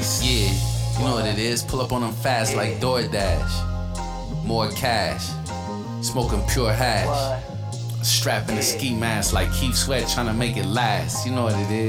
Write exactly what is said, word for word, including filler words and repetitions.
ice. Yeah, you know what it is. Pull up on them fast like DoorDash. More cash. Smoking pure hash. Strapping a ski mask like Keith Sweat trying to make it last. You know what it is.